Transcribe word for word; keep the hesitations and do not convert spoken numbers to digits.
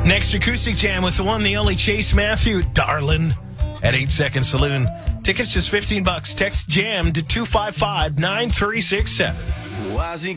Next acoustic jam with the one, the only Chase Matthew, Darlin', at eight Second Saloon. Tickets just fifteen bucks. Text JAM to two five five nine three six seven.